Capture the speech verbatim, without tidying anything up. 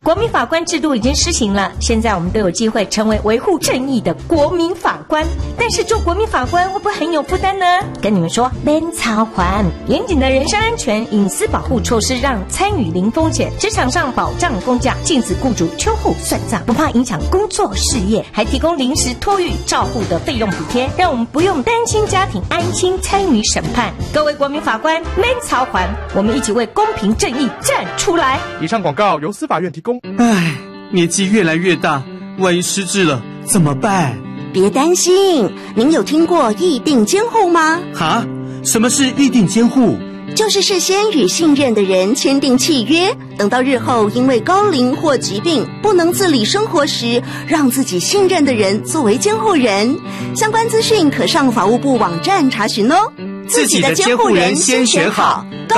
国民法官制度已经施行了，现在我们都有机会成为维护正义的国民法官。但是做国民法官会不会很有负担呢？跟你们说，免操还严谨的人身安全、隐私保护措施，让参与零风险，职场上保障工价，禁止雇主秋后算账，不怕影响工作事业，还提供临时托育照护的费用补贴，让我们不用担心家庭，安心参与审判。各位国民法官，免操还，我们一起为公平正义站出来。 以上广告由司法院提供。 唉，年纪越来越大，万一失智了怎么办？ 别担心，您有听过议定监护吗？ 哈？什么是议定监护？ 就是事先与信任的人签订契约，等到日后因为高龄或疾病不能自理生活时，让自己信任的人作为监护人。相关资讯可上法务部网站查询哦。 自己的监护人先选好。